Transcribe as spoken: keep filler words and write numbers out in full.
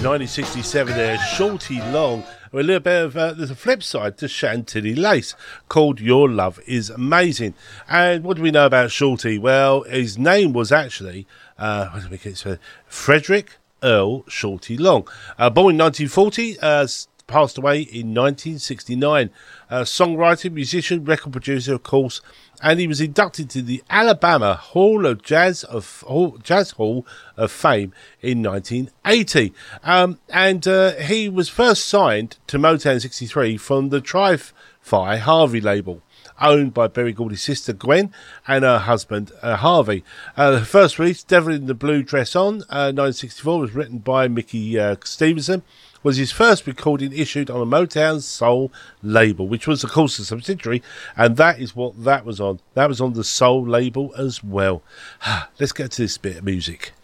nineteen sixty-seven there, Shorty Long. A little bit of, uh, there's a flip side to Chantilly Lace called Your Love Is Amazing. And what do we know about Shorty? Well, his name was actually, uh, what do we get it? Frederick Earl Shorty Long. Uh, born in nineteen forty, uh, passed away in nineteen sixty-nine. Uh, songwriter, musician, record producer, of course, and he was inducted to the Alabama Hall of Jazz of Hall, Jazz Hall of Fame in nineteen eighty. Um, and uh, he was first signed to Motown sixty-three from the Tri-Fi Harvey label, owned by Berry Gordy's sister Gwen and her husband uh, Harvey. Uh, the first release, Devil in the Blue Dress On, uh, nineteen sixty-four, was written by Mickey uh, Stevenson, was his first recording issued on a Motown Soul label, which was, of course, a subsidiary, and that is what that was on. That was on the Soul label as well. Let's get to this bit of music.